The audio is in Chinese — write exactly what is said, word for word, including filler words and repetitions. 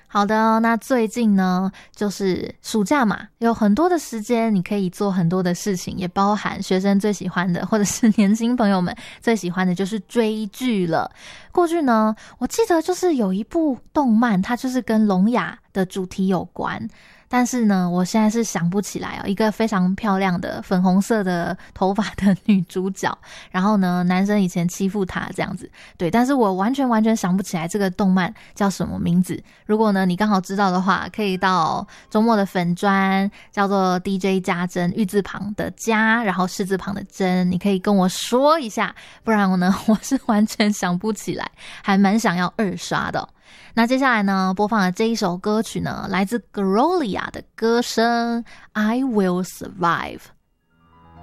好的，那最近呢就是暑假嘛，有很多的时间你可以做很多的事情，也包含学生最喜欢的或者是年轻朋友们最喜欢的就是追剧了。过去呢我记得就是有一部动漫，它就是跟聋哑的主题有关，但是呢我现在是想不起来哦，一个非常漂亮的粉红色的头发的女主角，然后呢男生以前欺负她这样子，对，但是我完全完全想不起来这个动漫叫什么名字。如果呢你刚好知道的话，可以到周末的粉专叫做 D J 家珍，玉字旁的家然后士字旁的珍，你可以跟我说一下，不然我呢我是完全想不起来，还蛮想要二刷的哦。那接下来呢播放的这一首歌曲呢来自 Gloria 的歌声 I Will Survive。